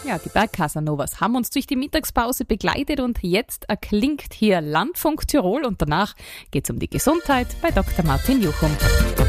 Ja, die Bergcasanovas haben uns durch die Mittagspause begleitet und jetzt erklingt hier Landfunk Tirol und danach geht's um die Gesundheit bei Dr. Martin Juchum.